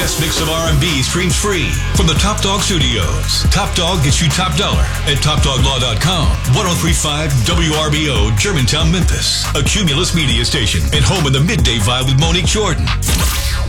best mix of R&B streams free from the Top Dog Studios. Top Dog gets you top dollar at TopDogLaw.com. 103.5 WRBO, Germantown, Memphis. A Cumulus media station and home of the Midday Vibe with Monique Jordan.